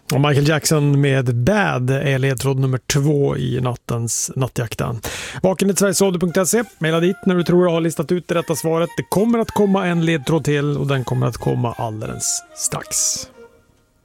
Och Michael Jackson med Bad är ledtråd nummer 2 i nattens nattjakten. Vakenhetsverigesradio.se. Maila dit när du tror du har listat ut det rätta svaret. Det kommer att komma en ledtråd till och den kommer att komma alldeles strax.